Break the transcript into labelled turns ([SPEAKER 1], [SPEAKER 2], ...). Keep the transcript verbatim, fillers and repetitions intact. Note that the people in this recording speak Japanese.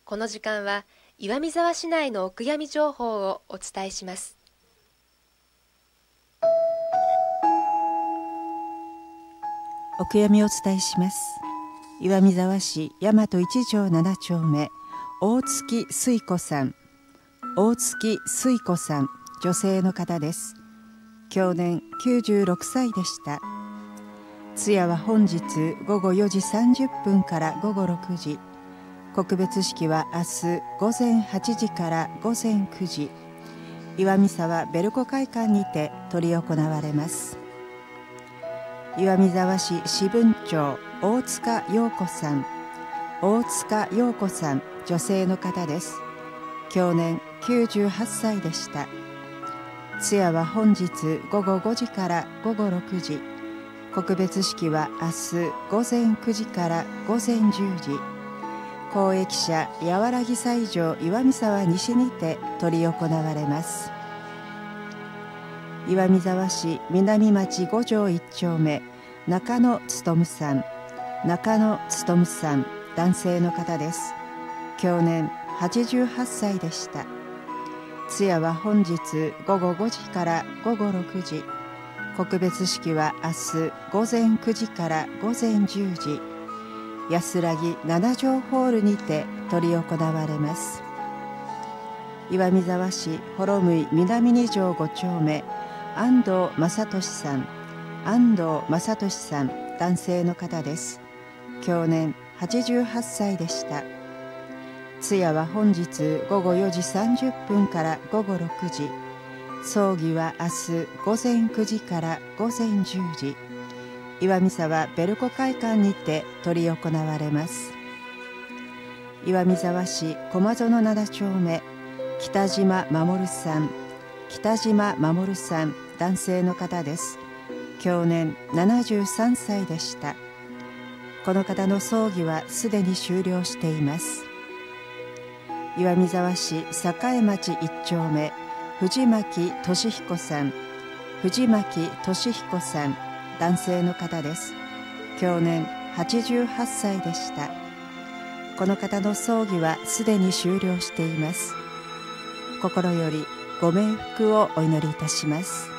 [SPEAKER 1] この時間は岩見沢市内のお悔やみ情報をお伝えします。
[SPEAKER 2] お悔やみをお伝えします。岩見沢市大和一条七丁目大月水子さん、大月水子さん、女性の方です。享年きゅうじゅうろくさいでした。通夜は本日ごごよじさんじゅっぷんからごごろくじ、告別式は明日ごぜんはちじからごぜんくじ、岩見沢ベルコ会館にて執り行われます。岩見沢市支分長大塚陽子さん、大塚陽子さん、女性の方です。享年きゅうじゅうはっさいでした。通夜は本日ごごごじからごごろくじ、告別式は明日ごぜんくじからごぜんじゅうじ、公益社やらぎ斎場岩見沢西にて執り行われます。岩見沢市南町ご条いっ丁目中野勉さん、中野勉さん、男性の方です。享年はちじゅうはっさいでした。通夜は本日ごごごじからごごろくじ、告別式は明日ごぜんくじからごぜんじゅうじ、安らぎ七条ホールにて執り行われます。岩見沢市幌向南二条ご丁目安藤正俊さん、安藤正俊さん、男性の方です。享年はちじゅうはっさいでした。通夜は本日ごごよじさんじゅっぷんからごごろくじ、葬儀は明日ごぜんくじからごぜんじゅうじ、岩見沢ベルコ会館にて執り行われます。岩見沢市駒園七丁目北島守さん、北島守さん、男性の方です。享年ななじゅうさんさいでした。この方の葬儀はすでに終了しています。岩見沢市栄町いっ丁目藤巻俊彦さん、藤巻俊彦さん、男性の方です。享年はちじゅうはっさいでした。この方の葬儀はすでに終了しています。心よりご冥福をお祈りいたします。